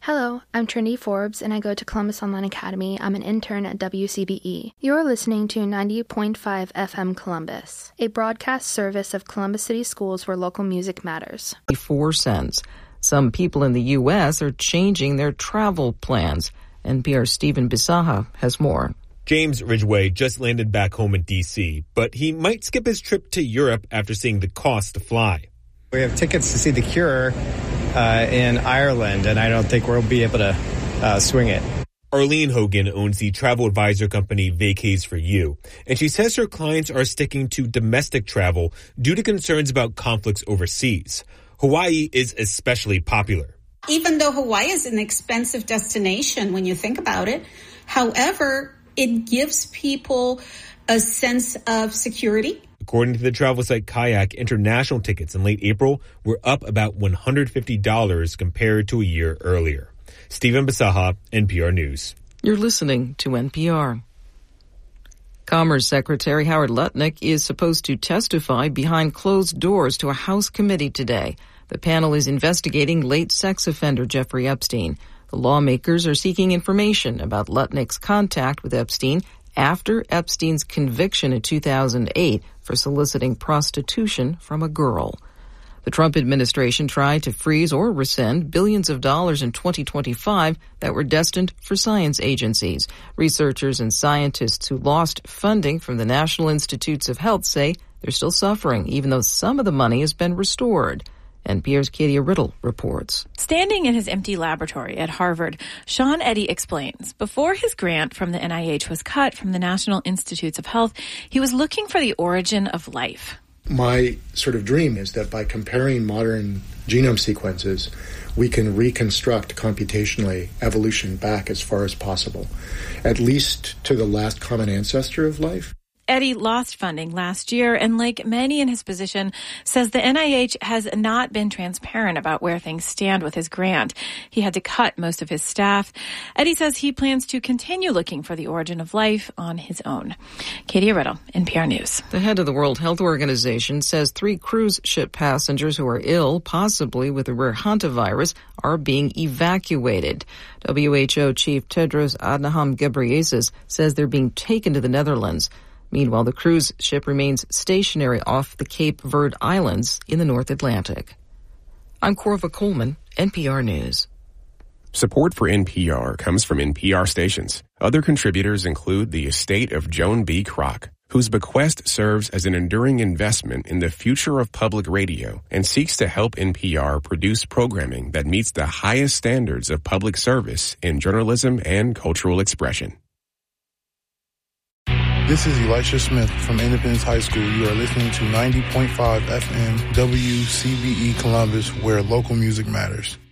Hello, I'm Trinity Forbes, and I go to Columbus Online Academy. I'm an intern at WCBE. You're listening to 90.5 FM Columbus, a broadcast service of Columbus City Schools where local music matters. 4 cents. Some people in the U.S. are changing their travel plans. NPR's Stephen Bisaha has more. James Ridgway just landed back home in D.C., but he might skip his trip to Europe after seeing the cost to fly. We have tickets to see The Cure in Ireland, and I don't think we'll be able to swing it. Arlene Hogan owns the travel advisor company Vacays for You, and she says her clients are sticking to domestic travel due to concerns about conflicts overseas. Hawaii is especially popular. Even though Hawaii is an expensive destination when you think about it, however, it gives people a sense of security. According to the travel site Kayak, international tickets in late April were up about $150 compared to a year earlier. Stephen Bisaha, NPR News. You're listening to NPR. Commerce Secretary Howard Lutnick is supposed to testify behind closed doors to a House committee today. The panel is investigating late sex offender Jeffrey Epstein. The lawmakers are seeking information about Lutnick's contact with Epstein after Epstein's conviction in 2008 for soliciting prostitution from a girl. The Trump administration tried to freeze or rescind billions of dollars in 2025 that were destined for science agencies. Researchers and scientists who lost funding from the National Institutes of Health say they're still suffering, even though some of the money has been restored. NPR's Katie Riddle reports. Standing in his empty laboratory at Harvard, Sean Eddy explains, before his grant from the NIH was cut from the National Institutes of Health, he was looking for the origin of life. My sort of dream is that by comparing modern genome sequences, we can reconstruct computationally evolution back as far as possible, at least to the last common ancestor of life. Eddy lost funding last year and, like many in his position, says the NIH has not been transparent about where things stand with his grant. He had to cut most of his staff. Eddy says he plans to continue looking for the origin of life on his own. Katie Riddle, NPR News. The head of the World Health Organization says 3 cruise ship passengers who are ill, possibly with the rare hantavirus, are being evacuated. WHO Chief Tedros Adhanom Ghebreyesus says they're being taken to the Netherlands. Meanwhile, the cruise ship remains stationary off the Cape Verde Islands in the North Atlantic. I'm Corva Coleman, NPR News. Support for NPR comes from NPR stations. Other contributors include the estate of Joan B. Kroc, whose bequest serves as an enduring investment in the future of public radio and seeks to help NPR produce programming that meets the highest standards of public service in journalism and cultural expression. This is Elisha Smith from Independence High School. You are listening to 90.5 FM WCBE Columbus, where local music matters.